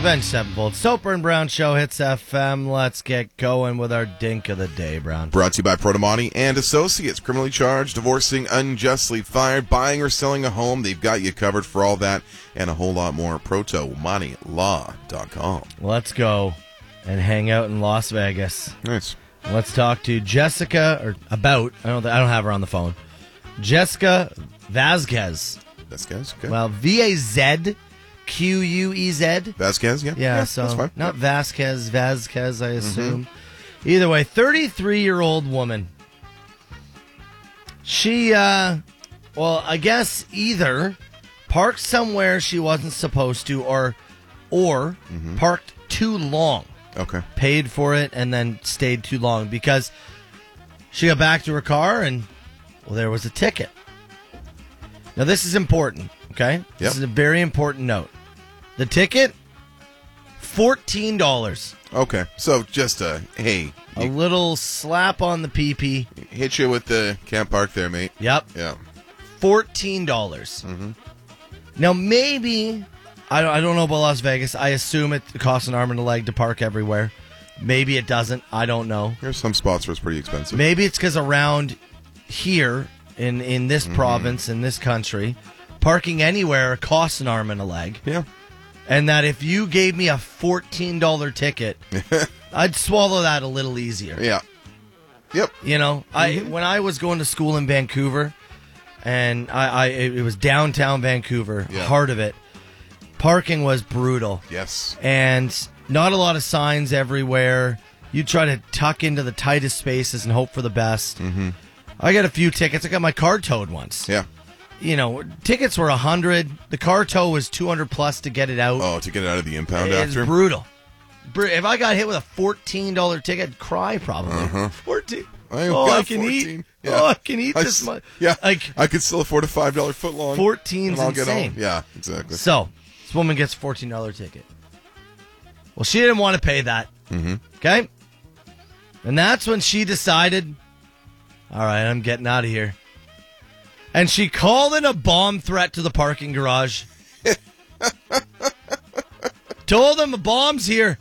Avenged Sevenfold. Soper and Brown Show hits FM. Let's get going with our dink of the day, Brown. Brought to you by Protomani and Associates. Criminally charged, divorcing, unjustly fired, buying or selling a home. They've got you covered for all that and a whole lot more. ProtoManiLaw.com. Let's go and hang out in Las Vegas. Nice. Let's talk to Jessica, or about, I don't have her on the phone. Jessica Vasquez. Vasquez, okay. Well, Vazquez. Vasquez, yeah. Yeah, so that's fine. not Vasquez, I assume. Either way, 33-year-old woman. She, I guess either parked somewhere she wasn't supposed to or parked too long. Okay. Paid for it and then stayed too long because she got back to her car and, well, there was a ticket. Now, this is important, okay? Yep. This is a very important note. The ticket, $14. Okay. So just A little slap on the pee-pee. hit you with the can't park there, mate. Yep. Yeah. $14. Mm-hmm. Now, maybe, I don't know about Las Vegas. I assume it costs an arm and a leg to park everywhere. Maybe it doesn't. I don't know. There's some spots where it's pretty expensive. Maybe it's because around here in this province, in this country, parking anywhere costs an arm and a leg. Yeah. And that if you gave me a $14 ticket, I'd swallow that a little easier. Yeah. Yep. You know, when I was going to school in Vancouver, and it was downtown Vancouver, heart of it, parking was brutal. Yes. And not a lot of signs everywhere. You try to tuck into the tightest spaces and hope for the best. Mm-hmm. I got a few tickets. I got my car towed once. Yeah. You know, tickets were $100. The car tow was $200 plus to get it out. Oh, to get it out of the impound It's after? brutal. If I got hit with a $14 ticket, I'd cry probably. 14. I can 14. eat. Yeah. Oh, I can eat this much. Yeah. Like, I could still afford a $5 footlong. 14's and I'll get insane. home. Yeah, exactly. So, this woman gets a $14 ticket. Well, she didn't want to pay that. Mm-hmm. Okay? And that's when she decided, all right, I'm getting out of here. And she called in a bomb threat to the parking garage. Told them a bomb's here.